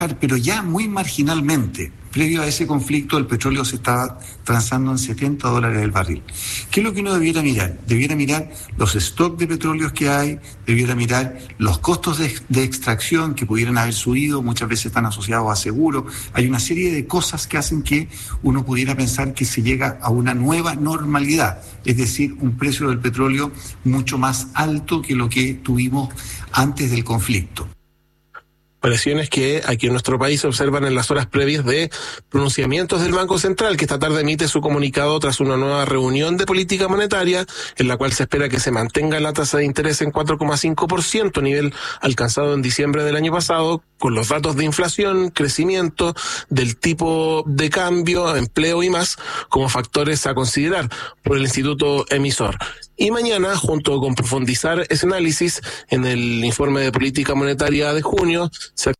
pero ya muy marginalmente. Previo a ese conflicto, el petróleo se estaba transando en $70 el barril. ¿Qué es lo que uno debiera mirar? Debiera mirar los stocks de petróleos que hay, debiera mirar los costos de extracción que pudieran haber subido, muchas veces están asociados a seguros. Hay una serie de cosas que hacen que uno pudiera pensar que se llega a una nueva normalidad, es decir, un precio del petróleo mucho más alto que lo que tuvimos antes del conflicto. Variaciones que aquí en nuestro país se observan en las horas previas de pronunciamientos del Banco Central, que esta tarde emite su comunicado tras una nueva reunión de política monetaria, en la cual se espera que se mantenga la tasa de interés en 4,5%, nivel alcanzado en diciembre del año pasado, con los datos de inflación, crecimiento del tipo de cambio, empleo y más, como factores a considerar por el instituto emisor. Y mañana, junto con profundizar ese análisis en el informe de política monetaria de junio, se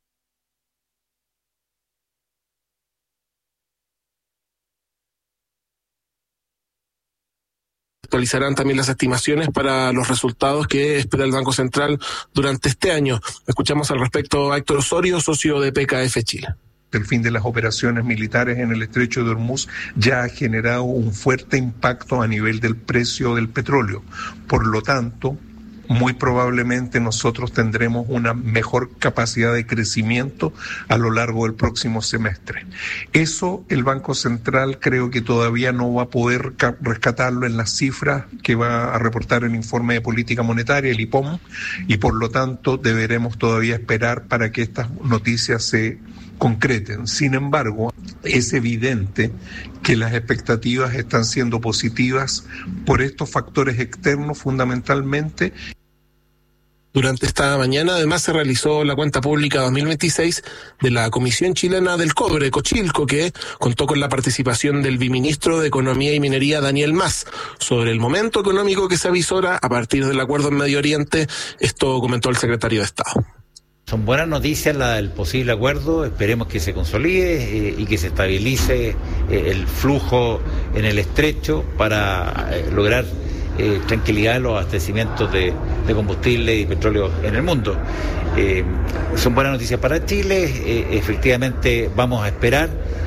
actualizarán también las estimaciones para los resultados que espera el Banco Central durante este año. Escuchamos al respecto a Héctor Osorio, socio de PKF Chile. El fin de las operaciones militares en el estrecho de Hormuz ya ha generado un fuerte impacto a nivel del precio del petróleo. Por lo tanto, muy probablemente nosotros tendremos una mejor capacidad de crecimiento a lo largo del próximo semestre. Eso el Banco Central creo que todavía no va a poder rescatarlo en las cifras que va a reportar el informe de política monetaria, el IPOM, y por lo tanto deberemos todavía esperar para que estas noticias se concreten. Sin embargo, es evidente que las expectativas están siendo positivas por estos factores externos fundamentalmente. Durante esta mañana, además, se realizó la cuenta pública 2026 de la Comisión Chilena del Cobre, Cochilco, que contó con la participación del viceministro de Economía y Minería, Daniel Mas. Sobre el momento económico que se avisora a partir del acuerdo en Medio Oriente, esto comentó el secretario de Estado. Son buenas noticias el posible acuerdo, esperemos que se consolide y que se estabilice el flujo en el estrecho para lograr tranquilidad en los abastecimientos de combustible y petróleo en el mundo. Son buenas noticias para Chile, efectivamente vamos a esperar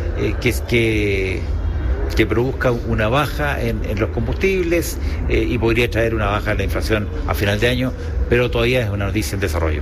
que produzca una baja en los combustibles y podría traer una baja en la inflación a final de año, pero todavía es una noticia en desarrollo.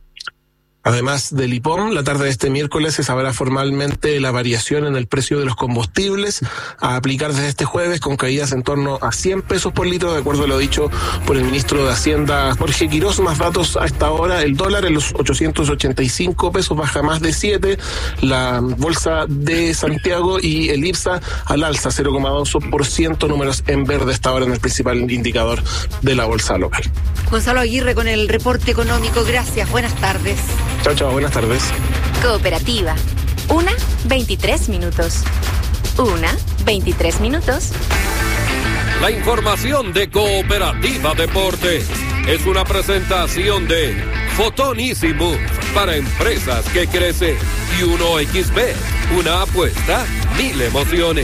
Además del IPOM, la tarde de este miércoles se sabrá formalmente la variación en el precio de los combustibles a aplicar desde este jueves, con caídas en torno a 100 pesos por litro, de acuerdo a lo dicho por el ministro de Hacienda, Jorge Quirós. Más datos a esta hora: el dólar en los 885 pesos, baja más de 7, la bolsa de Santiago y el IPSA al alza 0,2%, números en verde esta hora en el principal indicador de la bolsa local. Gonzalo Aguirre con el reporte económico, gracias, buenas tardes. Chao, chao, buenas tardes. Cooperativa. 1:23 minutos. 1:23 minutos. La información de Cooperativa Deporte es una presentación de Fotón Easy Move para empresas que crecen y 1xBet, una apuesta, 1000 emociones.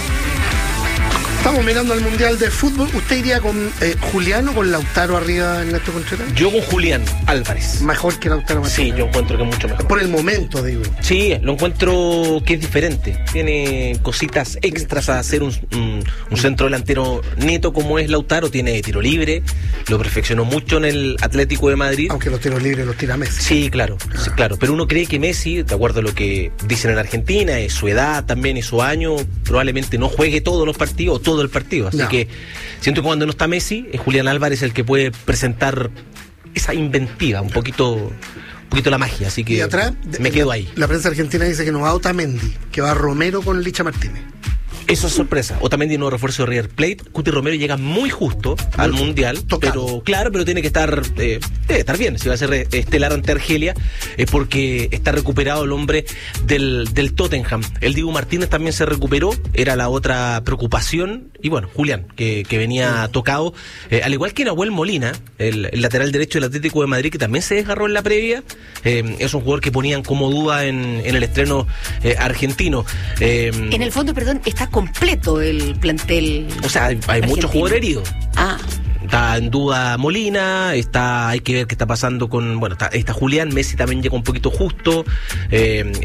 Estamos mirando al Mundial de Fútbol. ¿Usted iría con Julián o con Lautaro arriba en Ernesto Contreras? Yo con Julián Álvarez. ¿Mejor que Lautaro Martínez? Sí, yo encuentro que es mucho mejor. Por el momento, digo. Sí, lo encuentro que es diferente. Tiene cositas extras a hacer un centro delantero neto como es Lautaro. Tiene tiro libre, lo perfeccionó mucho en el Atlético de Madrid. Aunque los tiros libres los tira Messi. Sí, claro. Pero uno cree que Messi, de acuerdo a lo que dicen en Argentina, su edad también y su año, probablemente no juegue todos los partidos o todo el partido. Así que siento que cuando no está Messi, es Julián Álvarez el que puede presentar esa inventiva, un poquito la magia, así que atrás, me quedo ahí. La prensa argentina dice que no va Otamendi, que va Romero con Licha Martínez. Eso es sorpresa. Otamendi nuevo refuerzo de River Plate. Cuti Romero llega muy justo al Mundial, pero tiene que estar debe estar bien. Si va a ser estelar ante Argelia, es porque está recuperado el hombre del Tottenham. El Dibu Martínez también se recuperó, era la otra preocupación. Y bueno, Julián, que venía tocado, al igual que Nahuel Molina, el lateral derecho del Atlético de Madrid, que también se desgarró en la previa. Es un jugador que ponían como duda en el estreno argentino. En el fondo, perdón, está completo el plantel. O sea, hay muchos jugadores heridos. Está en duda Molina, hay que ver qué está pasando con, está Julián, Messi también llega un poquito justo,